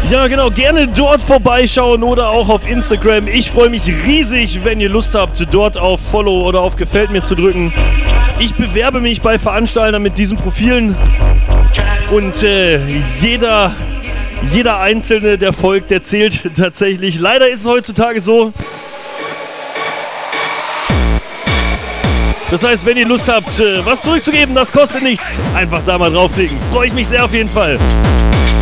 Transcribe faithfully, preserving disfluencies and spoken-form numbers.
Ja, genau, gerne dort vorbeischauen oder auch auf Instagram. Ich freue mich riesig, wenn ihr Lust habt, dort auf Follow oder auf Gefällt mir zu drücken. Ich bewerbe mich bei Veranstaltern mit diesen Profilen und äh, jeder, jeder Einzelne, der folgt, der zählt tatsächlich. Leider ist es heutzutage so. Das heißt, wenn ihr Lust habt, äh, was zurückzugeben, das kostet nichts. Einfach da mal draufklicken. Freue ich mich sehr auf jeden Fall.